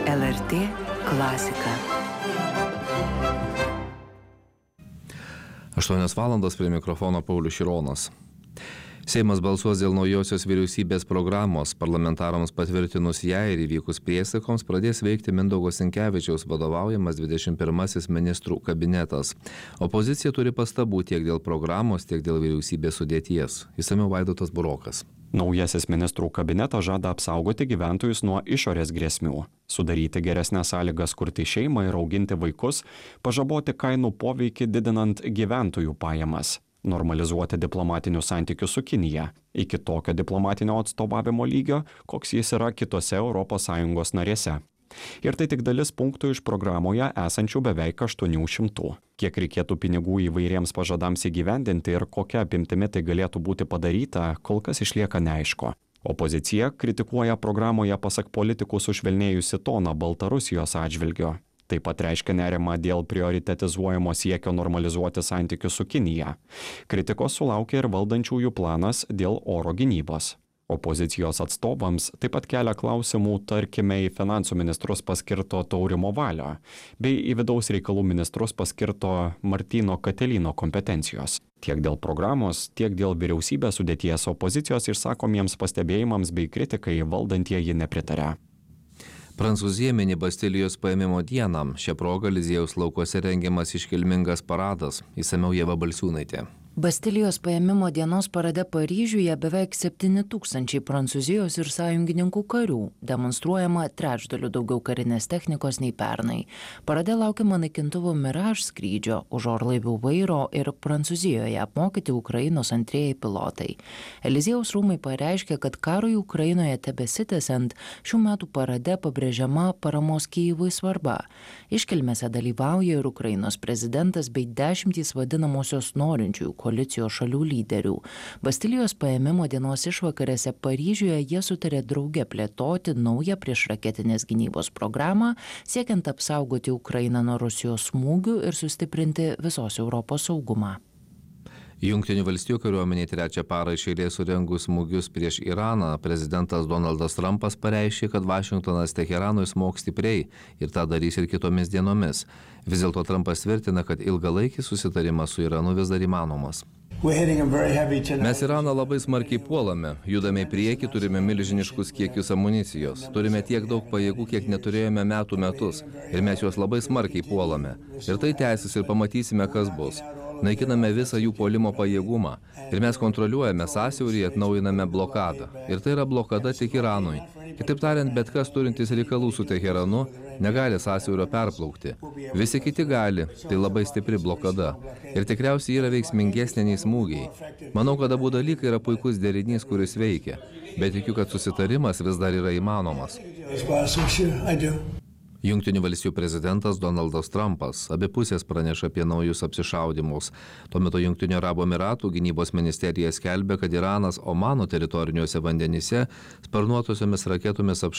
LRT klasika. 8 valandos prie mikrofono Paulius Šironas. Seimas balsuos dėl naujosios vyriausybės programos. Parlamentarams patvirtinus ją ir įvykus priesaikoms pradės veikti Mindaugo Sinkevičiaus vadovaujamas 21 ministrų kabinetas. Opozicija turi pastabų tiek dėl programos, tiek dėl vyriausybės sudėties. Išsamiau Vaidotas Burokas. Naujasis ministrų kabinetas žada apsaugoti gyventojus nuo išorės grėsmių, sudaryti geresnes sąlygas kurti šeimą ir auginti vaikus, pažaboti kainų poveikį didinant gyventojų pajamas, normalizuoti diplomatinius santykius su Kinija iki tokio diplomatinio atstovavimo lygio, koks jis yra kitose ES narėse. Ir tai tik dalis punktų iš programoje esančių beveik 800. Kiek reikėtų pinigų įvairiems pažadams įgyvendinti ir kokia apimtimi tai galėtų būti padaryta, kol kas išlieka neaišku. Opozicija kritikuoja programoje pasak politikų sušvelnėjusi toną Baltarusijos atžvilgiu. Taip pat reiškia nerimą dėl prioritetizuojamo siekio normalizuoti santykius su Kinija. Kritikos sulaukia ir valdančiųjų planas dėl oro gynybos. Opozicijos atstovams taip pat kelia klausimų, tarkime, į finansų ministrus paskirto Taurimo Valio, bei į vidaus reikalų ministrus paskirto Martyno Katelino kompetencijos. Tiek dėl programos, tiek dėl vyriausybės sudėties opozicijos išsakomiems pastebėjimams bei kritikai valdantieji nepritaria. Prancūzija mini Bastilijos paėmimo dieną. Šią progą Eliziejaus laukuose rengiamas iškilmingas paradas. Išsamiau Ieva Balsiūnaitė. Bastilijos paėmimo dienos parade Paryžiuje beveik 7,000 Prancūzijos ir sąjungininkų karių, demonstruojama trečdaliu daugiau karinės technikos nei pernai. Parade laukiama naikintuvų Mirage skrydžio, už orlaivių vairo ir Prancūzijoje apmokyti Ukrainos antrieji pilotai. Eliziejaus rūmai pareiškė, kad karui Ukrainoje tebesitęsiant, šių metų parade pabrėžiama paramos Kyjivui svarba. Iškilmėse dalyvauja ir Ukrainos prezidentas bei 10 vadinamosios norinčiųjų koalicijos šalių lyderių. Bastilijos paėmimo dienos išvakarėse Paryžiuje jie sutarė drauge plėtoti naują priešraketinės gynybos programą, siekiant apsaugoti Ukrainą nuo Rusijos smūgių ir sustiprinti visos Europos saugumą. Jungtinių valstijų kariuomenė trečią parą iš eilės surengus smūgius prieš Iraną, prezidentas Donaldas Trumpas pareiškė, kad Vašingtonas Teheranui smogs stipriai ir tą darys ir kitomis dienomis. Vis dėlto Trumpas tvirtina, kad ilgalaikis susitarimas su Iranu vis dar įmanomas. Mes Iraną labai smarkiai puolame, judame į priekį, turime milžiniškus kiekius amunicijos, turime tiek daug pajėgų, kiek neturėjome metus ir mes juos labai smarkiai puolame. Ir tai tęsis ir pamatysime, kas bus. Naikiname visą jų puolimo pajėgumą ir mes kontroliuojame sąsiaurį, atnaujiname blokadą. Ir tai yra blokada tik Iranui. Kitaip tariant, bet kas turintis reikalų su Teheranu negali sąsiaurio perplaukti. Visi kiti gali, tai labai stipri blokada. Ir tikriausiai yra veiksmingesnė nei smūgiai. Manau, kad abu dalykai yra puikus derinys, kuris veikia. Bet tikiu, kad susitarimas vis dar yra įmanomas. Jungtinių valstijų prezidentas Donaldas Trumpas. Abi pusės praneša apie naujus apsišaudymus. Tuo metu Jungtinių Arabų Emyratų gynybos ministerija skelbia, kad Iranas Omano teritoriniuose vandenyse sparnuotosiomis raketomis